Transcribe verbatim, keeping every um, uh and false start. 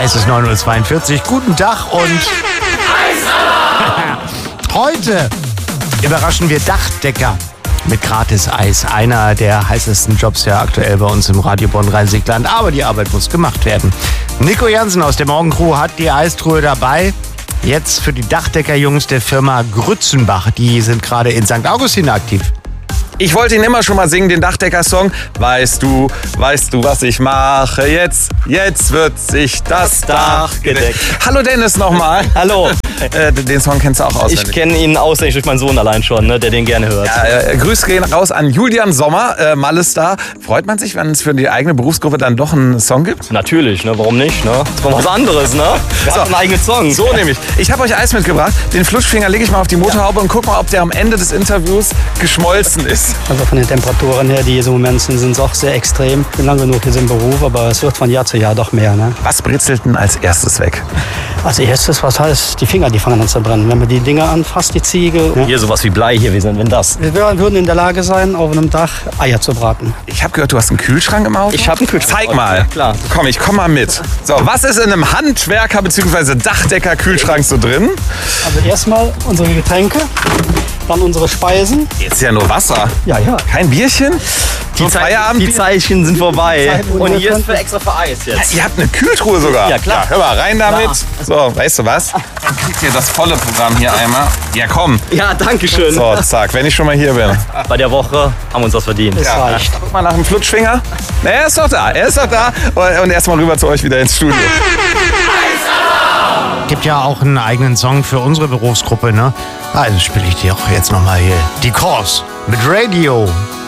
Es ist neun Uhr zweiundvierzig. Guten Tag und heute überraschen wir Dachdecker mit Gratis-Eis. Einer der heißesten Jobs ja aktuell bei uns im Radio Bonn-Rhein-Sieg-Land. Aber die Arbeit muss gemacht werden. Nico Jansen aus der Morgencrew hat die Eistruhe dabei. Jetzt für die Dachdecker-Jungs der Firma Grützenbach. Die sind gerade in Sankt Augustin aktiv. Ich wollte ihn immer schon mal singen, den Dachdecker-Song. Weißt du, weißt du, was ich mache jetzt? Jetzt wird sich das Dach gedeckt. Hallo Dennis nochmal. Hallo. Äh, den Song kennst du auch auswendig. Ich kenne ihn auswendig durch meinen Sohn allein schon, ne, der den gerne hört. Ja, äh, Grüße gehen raus an Julian Sommer, äh, Malestar. Freut man sich, wenn es für die eigene Berufsgruppe dann doch einen Song gibt? Natürlich, ne, warum nicht? Ne? Das war was anderes, ne? Wir So. haben einen eigenen Song. So nämlich. Ich habe euch Eis mitgebracht. Den Flutschfinger lege ich mal auf die Motorhaube und guck mal, ob der am Ende des Interviews geschmolzen ist. Also von den Temperaturen her, die jetzt im Moment sind, sind es auch sehr extrem. Ich bin lange genug jetzt im Beruf, aber es wird von Jahr zu Jahr doch mehr. Ne? Was britzelt denn als erstes weg? Als erstes, was heißt, die Finger, die fangen an zu brennen. Wenn man die Dinger anfasst, die Ziege. Ne? Hier sowas wie Blei hier, wie sind wenn das? Wir würden in der Lage sein, auf einem Dach Eier zu braten. Ich habe gehört, du hast einen Kühlschrank im Auto. Ich habe einen Kühlschrank. Zeig mal. Ja, klar. Komm, ich komm mal mit. So, was ist in einem Handwerker- bzw. Dachdecker-Kühlschrank so drin? Also erstmal unsere Getränke, dann unsere Speisen. Jetzt ja nur Wasser. Ja, ja. Kein Bierchen? So Die, Ze Feierabend? die Zeichen sind vorbei. Zeit, wo Und wir hier ist können. für extra für Eis jetzt. Ihr habt eine Kühltruhe sogar. Ja, klar. Ja, hör mal, rein damit. Klar. So, weißt du was? Dann kriegt ihr das volle Programm hier einmal. Ja, komm. Ja, danke schön. So, zack, wenn ich schon mal hier bin. Bei der Woche haben wir uns das verdient. Es Ja. reicht. Guck mal nach dem Flutschfinger. Na, er ist doch da, er ist doch da. Und erstmal rüber zu euch wieder ins Studio. Gibt ja auch einen eigenen Song für unsere Berufsgruppe, ne? Also spiele ich dir auch jetzt nochmal hier. Die Kors mit Radio.